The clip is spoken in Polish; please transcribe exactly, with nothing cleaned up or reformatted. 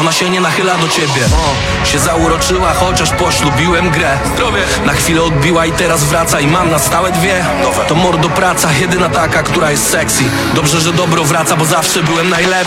ona się nie nachyla do ciebie. o, Się zauroczyła, chociaż poślubiłem grę. Zdrowie na chwilę odbiła i teraz wraca i mam na stałe dwie. To mordo praca, jedyna taka, która jest sexy. Dobrze, że dobro wraca, bo zawsze byłem najlepszy.